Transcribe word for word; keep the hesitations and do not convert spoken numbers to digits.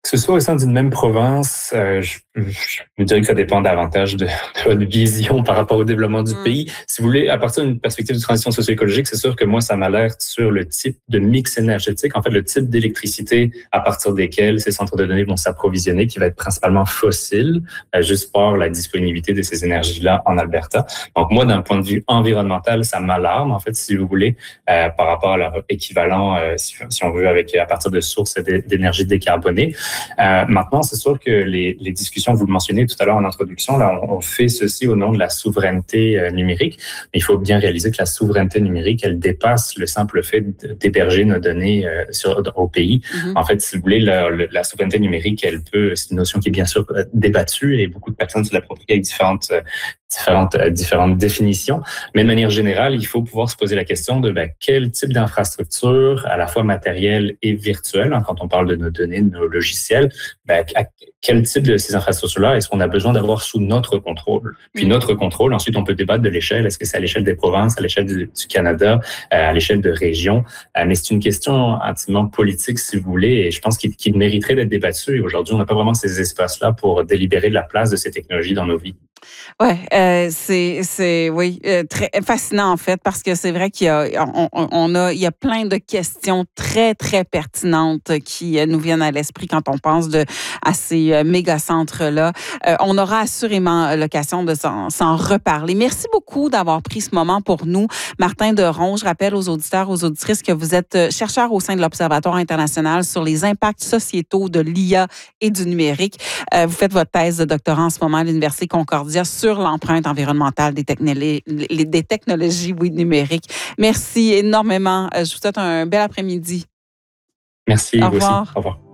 Que ce soit au sein d'une même province, euh, je, je me dirais que ça dépend davantage de, de votre vision par rapport au développement du mmh. pays. Si vous voulez, à partir d'une perspective de transition socio-écologique, c'est sûr que moi, ça m'alerte sur le type de mix énergétique, en fait, le type d'électricité à partir desquels ces centres de données vont s'approvisionner, qui va être principalement fossile, euh, juste par la disponibilité de ces énergies-là en Alberta. Donc, moi, d'un point de vue environnemental, ça m'alarme, en fait, si vous voulez, euh, par rapport à leur équivalent, euh, si, si on veut, avec à partir de sources d'énergie décarbonée. Euh, maintenant, c'est sûr que les, les discussions, vous le mentionnez tout à l'heure en introduction, là, on, on fait ceci au nom de la souveraineté euh, numérique. Mais il faut bien réaliser que la souveraineté numérique, elle dépasse le simple fait d'héberger nos données euh, sur, au pays. Mm-hmm. En fait, si vous voulez, la, la souveraineté numérique, elle peut, c'est une notion qui est bien sûr débattue et beaucoup de personnes se l'approprient avec différentes euh, différentes euh, différentes définitions, mais de manière générale, il faut pouvoir se poser la question de ben, quel type d'infrastructure, à la fois matérielle et virtuelle, hein, quand on parle de nos données, de nos logiciels, ben, à quel type de ces infrastructures-là est-ce qu'on a besoin d'avoir sous notre contrôle? Puis notre contrôle, ensuite, on peut débattre de l'échelle. Est-ce que c'est à l'échelle des provinces, à l'échelle du, du Canada, euh, à l'échelle de régions? Euh, mais c'est une question intimement politique, si vous voulez, et je pense qu'il, qu'il mériterait d'être débattu. Et aujourd'hui, on n'a pas vraiment ces espaces-là pour délibérer de la place de ces technologies dans nos vies. Oui, euh, c'est, c'est oui, euh, très fascinant en fait, parce que c'est vrai qu'il y a, on, on a, il y a plein de questions très, très pertinentes qui nous viennent à l'esprit quand on pense de, à ces méga-centres-là. Euh, on aura assurément l'occasion de s'en, s'en reparler. Merci beaucoup d'avoir pris ce moment pour nous. Martin Deron, je rappelle aux auditeurs, aux auditrices que vous êtes chercheur au sein de l'Observatoire international sur les impacts sociétaux de l'I A et du numérique. Euh, vous faites votre thèse de doctorat en ce moment à l'Université Concordia sur l'empreinte environnementale des, technolo- des technologies oui, numériques. Merci énormément. Je vous souhaite un bel après-midi. Merci, Au vous revoir. aussi. Au revoir.